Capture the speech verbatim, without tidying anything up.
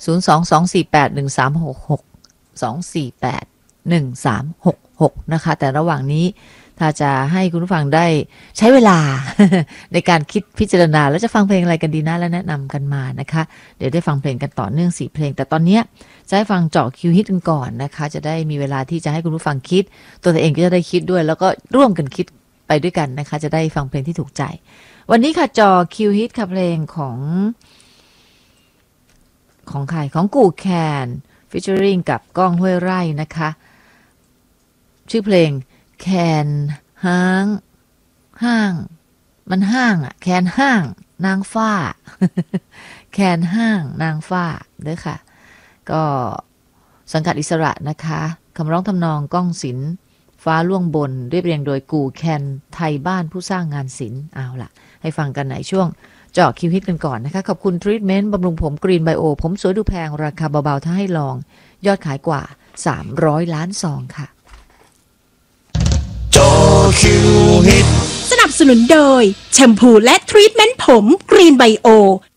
ศูนย์ สอง สอง สี่ แปด หนึ่ง สาม หก หก สอง สี่ แปด หนึ่ง สาม หก หกนะคะแต่ระหว่างนี้ถ้าจะให้คุณผู้ฟังได้ใช้เวลา ในการคิดพิจารณาแล้วจะฟังเพลงอะไรกันดีนะและแนะนำกันมานะคะเดี๋ยวได้ฟังเพลงกันต่อเนื่องสี่เพลงแต่ตอนนี้จะให้ฟังเจาะคิวฮิตกันก่อนนะคะจะได้มีเวลาที่จะให้คุณผู้ฟังคิดตัวเองก็จะได้คิดด้วยแล้วก็ร่วมกันคิดไปด้วยกันนะคะจะได้ฟังเพลงที่ถูกใจวันนี้ค่ะเจาะคิวฮิตค่ะเพลงของของใครของกู่แคนฟีเจอริงกับก้องห้วยไร่นะคะชื่อเพลงแคนห้างห้างมันห้างอะแคนห้างนางฟ้า แคนห้างนางฟ้าเด้อค่ะก็สังกัดอิสระนะคะคำร้องทำนองก้องศิลป์ฟ้าล่วงบนเรียบเรียงโดยกู่แคนไทยบ้านผู้สร้างงานศิลป์เอาล่ะให้ฟังกันในช่วงเจาะคิวฮิตกันก่อนนะคะขอบคุณทรีทเมนต์บำรุงผมกรีนไบโอผมสวยดูแพงราคาเบาๆถ้าให้ลองยอดขายกว่าสามร้อยล้านซองค่ะเจาะคิวฮิตสนับสนุนโดยแชมพูและทรีทเมนต์ผมกรีนไบโอ